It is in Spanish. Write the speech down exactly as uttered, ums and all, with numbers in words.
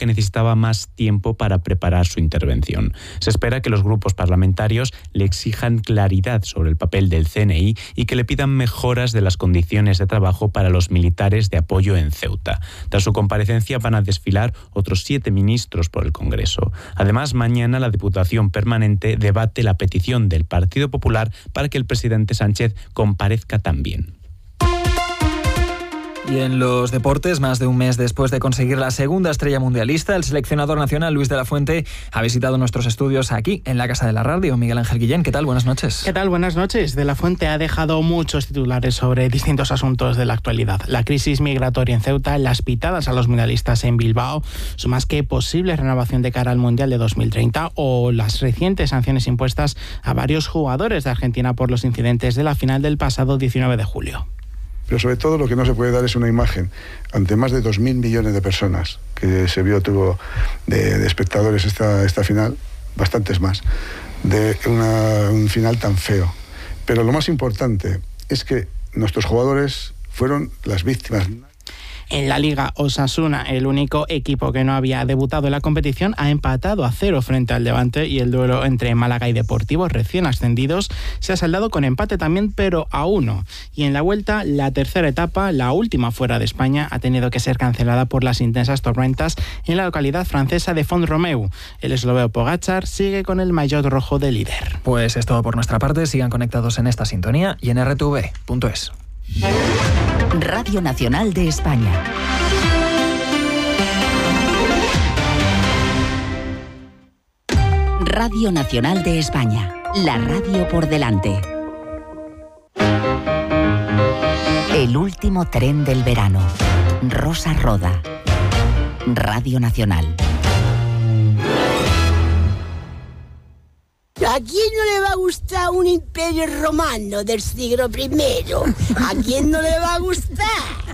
que necesitaba más tiempo para preparar su intervención. Se espera que los grupos parlamentarios le exijan claridad sobre el papel del C N I y que le pidan mejoras de las condiciones de trabajo para los militares de apoyo en Ceuta. Tras su comparecencia van a desfilar otros siete ministros por el Congreso. Además, mañana la Diputación Permanente debate la petición del Partido Popular para que el presidente Sánchez comparezca también. Y en los deportes, más de un mes después de conseguir la segunda estrella mundialista, el seleccionador nacional Luis de la Fuente ha visitado nuestros estudios aquí, en la Casa de la Radio. Miguel Ángel Guillén, ¿qué tal? Buenas noches. ¿Qué tal? Buenas noches. De la Fuente ha dejado muchos titulares sobre distintos asuntos de la actualidad. La crisis migratoria en Ceuta, las pitadas a los mundialistas en Bilbao, su más que posible renovación de cara al Mundial de dos mil treinta o las recientes sanciones impuestas a varios jugadores de Argentina por los incidentes de la final del pasado diecinueve de julio. Pero sobre todo lo que no se puede dar es una imagen ante más de dos mil millones de personas que se vio, tuvo de, de espectadores esta, esta final, bastantes más, de una, un final tan feo. Pero lo más importante es que nuestros jugadores fueron las víctimas. En la Liga, Osasuna, el único equipo que no había debutado en la competición, ha empatado a cero frente al Levante y el duelo entre Málaga y Deportivo, recién ascendidos, se ha saldado con empate también, pero a uno. Y en la vuelta, la tercera etapa, la última fuera de España, ha tenido que ser cancelada por las intensas tormentas en la localidad francesa de Font-Romeu. El esloveno Pogačar sigue con el maillot rojo de líder. Pues es todo por nuestra parte. Sigan conectados en esta sintonía y en erre te ve punto es. Radio Nacional de España. Radio Nacional de España. La radio por delante. El último tren del verano. Rosa Roda. Radio Nacional. ¿A quién no le va a gustar un imperio romano del siglo primero? ¿A quién no le va a gustar?